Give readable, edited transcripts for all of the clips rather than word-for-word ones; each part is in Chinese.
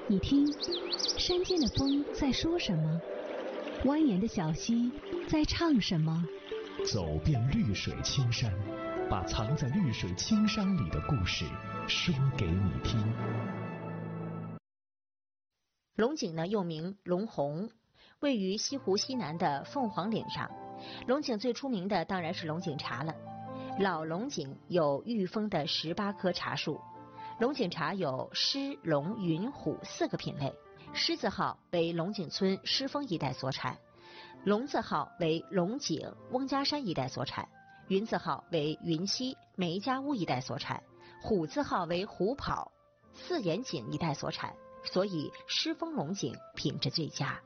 你听，山间的风在说什么？蜿蜒的小溪在唱什么？ 走遍绿水青山，把藏在绿水青山里的故事说给你听。 龙井呢，又名龙洪，位于西湖西南的凤凰岭上。龙井最出名的当然是龙井茶了。老龙井有玉峰的18棵茶树。龙井茶有狮、龙、云、虎4个品类。狮字号为龙井村狮峰一带所产，龙字号为龙井翁家山一带所产，云字号为云溪梅家坞一带所产，虎字号为虎跑四眼井一带所产，所以狮峰龙井品质最佳。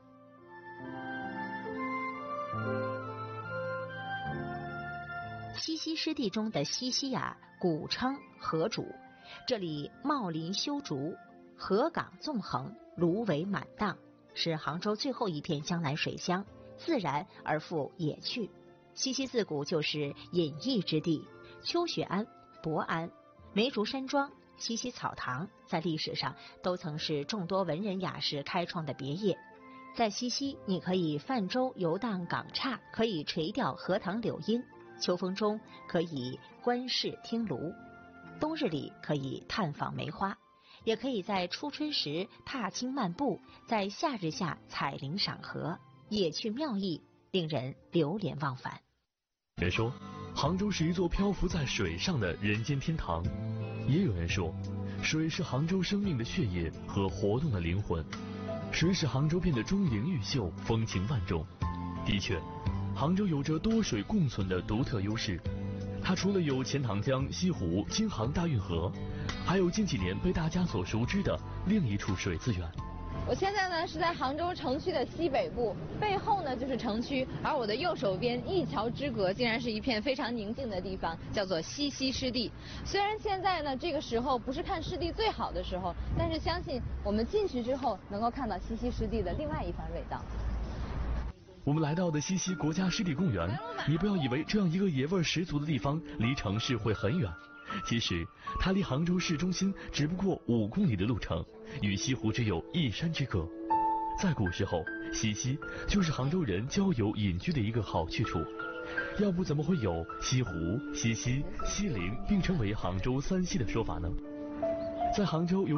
西溪湿地中的西溪古称河渚，这里茂林修竹，河港纵横，芦苇满荡，是杭州最后一片江南水乡，自然而富野趣。西溪自古就是隐逸之地，邱学庵、博庵、梅竹山庄、西溪草堂在历史上都曾是众多文人雅士开创的别业。在西溪，你可以泛舟游荡港岔，可以垂钓荷塘柳荫，秋风中可以观市听芦，冬日里可以探访梅花，也可以在初春时踏青漫步，在夏日下采菱赏荷，野趣妙意，令人流连忘返。 人说杭州是一座漂浮在水上的人间天堂，也有人说水是杭州生命的血液和活动的灵魂，水使杭州变得钟灵毓秀，风情万种。的确，杭州有着多水共存的独特优势，它除了有钱塘江、西湖、京杭大运河，还有近几年被大家所熟知的另一处水资源。 我现在呢是在杭州城区的西北部，背后呢就是城区，而我的右手边一桥之隔竟然是一片非常宁静的地方，叫做西溪湿地。虽然现在呢这个时候不是看湿地最好的时候，但是相信我们进去之后能够看到西溪湿地的另外一番味道。 我们来到的西溪国家湿地公园，你不要以为这样一个野味十足的地方离城市会很远，其实它离杭州市中心只不过5公里的路程，与西湖只有1山之隔。在古时候，西溪就是杭州人郊游隐居的一个好去处，要不怎么会有西湖、西溪、西陵并称为杭州3溪的说法呢？在杭州有